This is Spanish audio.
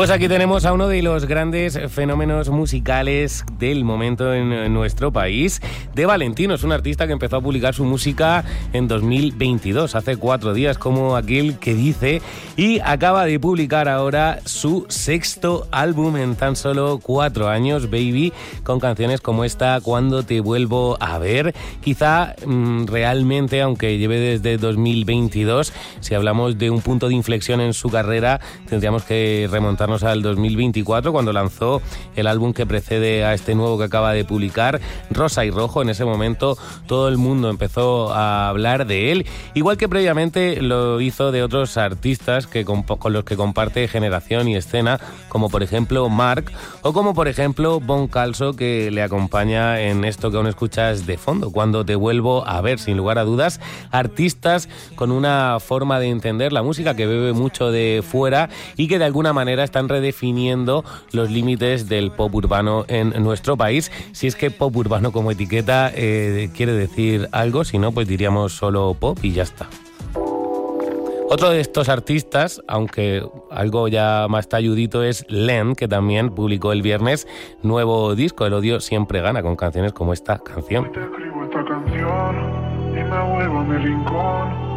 Pues aquí tenemos a uno de los grandes fenómenos musicales del momento en nuestro país. De Valentino, es un artista que empezó a publicar su música en 2022, hace 4 días, como aquel que dice, y acaba de publicar ahora su 6º álbum en tan solo 4 años, Baby, con canciones como esta, Cuando te vuelvo a ver. Quizá realmente, aunque lleve desde 2022, si hablamos de un punto de inflexión en su carrera, tendríamos que remontarnos al 2024, cuando lanzó el álbum que precede a este nuevo que acaba de publicar, Rosa y Rojo. En ese momento todo el mundo empezó a hablar de él, igual que previamente lo hizo de otros artistas con los que comparte generación y escena, como por ejemplo Mark, o como por ejemplo Bon Calso, que le acompaña en esto que aún escuchas de fondo, Cuando te vuelvo a ver. Sin lugar a dudas, artistas con una forma de entender la música que bebe mucho de fuera y que de alguna manera están redefiniendo los límites del pop urbano en nuestro país. Si es que pop urbano como etiqueta quiere decir algo, si no, pues diríamos solo pop y ya está. Otro de estos artistas, aunque algo ya más talludito, es Len, que también publicó el viernes nuevo disco, El odio siempre gana, con canciones como esta canción. Hoy te escribo esta canción y me vuelvo a mi rincón.